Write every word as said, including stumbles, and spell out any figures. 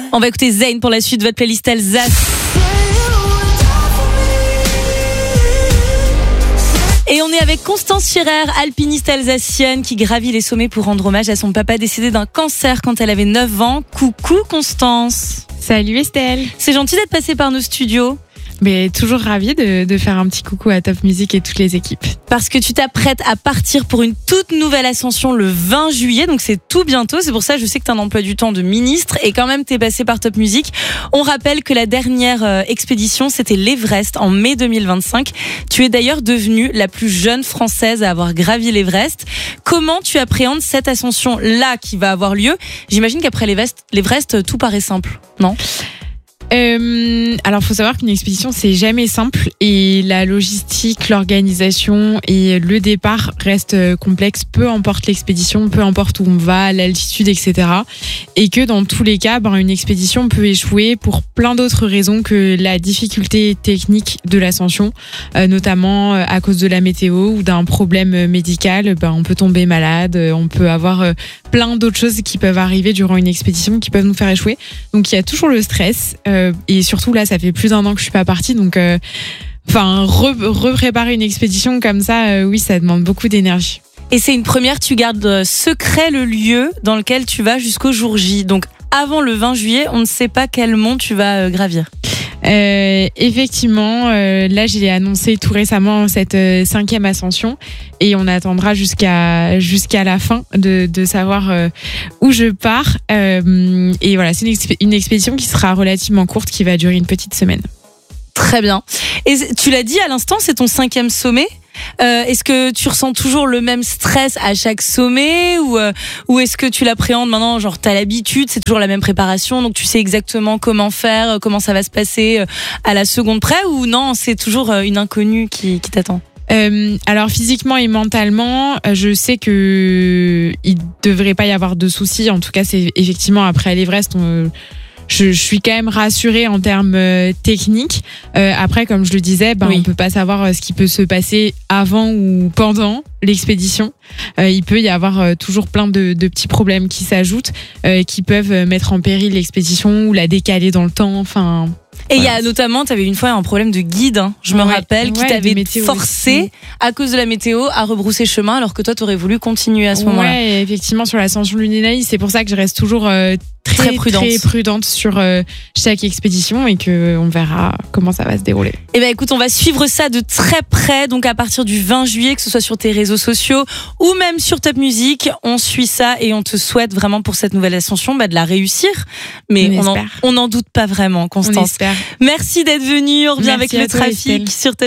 On va écouter Zayn pour la suite de votre playlist Alsace. Et on est avec Constance Scherer, alpiniste alsacienne qui gravit les sommets pour rendre hommage à son papa décédé d'un cancer quand elle avait neuf ans. Coucou Constance. Salut Estelle. C'est gentil d'être passée par nos studios. Mais toujours ravie de, de faire un petit coucou à Top Music et toutes les équipes. Parce que tu t'apprêtes à partir pour une toute nouvelle ascension le vingt juillet, donc c'est tout bientôt. C'est pour ça que je sais que tu as un emploi du temps de ministre et quand même tu es passé par Top Music. On rappelle que la dernière euh, expédition, c'était l'Everest en mai deux mille vingt-cinq. Tu es d'ailleurs devenue la plus jeune Française à avoir gravi l'Everest. Comment tu appréhendes cette ascension-là qui va avoir lieu ? J'imagine qu'après l'Everest, l'Everest, tout paraît simple, non ? Euh, alors, faut savoir qu'une expédition, c'est jamais simple et la logistique, l'organisation et le départ restent complexes, peu importe l'expédition, peu importe où on va, l'altitude, et cetera. Et que dans tous les cas, ben, une expédition peut échouer pour plein d'autres raisons que la difficulté technique de l'ascension, euh, notamment à cause de la météo ou d'un problème médical. Ben, on peut tomber malade, on peut avoir euh, plein d'autres choses qui peuvent arriver durant une expédition qui peuvent nous faire échouer. Donc, il y a toujours le stress. Euh, Et surtout là, ça fait plus d'un an que je suis pas partie, donc euh, enfin re- repréparer une expédition comme ça, euh, oui, ça demande beaucoup d'énergie. Et c'est une première, tu gardes secret le lieu dans lequel tu vas jusqu'au jour J. Donc avant le vingt juillet, on ne sait pas quel mont tu vas euh, gravir. Euh, effectivement, euh, là j'ai annoncé tout récemment cette euh, cinquième ascension et on attendra jusqu'à jusqu'à la fin de, de savoir euh, où je pars. Euh, et voilà, c'est une, expé- une expédition qui sera relativement courte, qui va durer une petite semaine. Très bien. Et tu l'as dit à l'instant, c'est ton cinquième sommet. Euh, est-ce que tu ressens toujours le même stress à chaque sommet ou, euh, ou est-ce que tu l'appréhendes maintenant, genre t'as l'habitude, c'est toujours la même préparation, donc tu sais exactement comment faire, comment ça va se passer à la seconde près, ou non, c'est toujours une inconnue qui, qui t'attend ? Euh, alors physiquement et mentalement, je sais que il devrait pas y avoir de soucis. En tout cas, c'est effectivement après l'Everest, on, je, je suis quand même rassurée en termes euh, techniques. Euh, après, comme je le disais, ben, oui. on peut pas savoir ce qui peut se passer avant ou pendant l'expédition. Euh, il peut y avoir euh, toujours plein de, de petits problèmes qui s'ajoutent, euh, qui peuvent mettre en péril l'expédition ou la décaler dans le temps. Enfin. Et il voilà. y a notamment, tu avais une fois un problème de guide, hein, je me ouais, rappelle, qui ouais, t'avait forcé, aussi. à cause de la météo, à rebrousser chemin, alors que toi, t'aurais voulu continuer à ce ouais, moment-là. Ouais, effectivement, sur l'ascension de l'Uninaï, c'est pour ça que je reste toujours euh, très, très, prudente. très prudente sur euh, chaque expédition et qu'on verra comment ça va se dérouler. Eh ben, écoute, on va suivre ça de très près, donc à partir du vingt juillet, que ce soit sur tes réseaux sociaux ou même sur Top Music, on suit ça et on te souhaite vraiment pour cette nouvelle ascension bah, de la réussir. Mais on n'en doute pas vraiment, Constance. On espère. Merci d'être venue. On revient Merci avec le toi, trafic Estelle. sur Top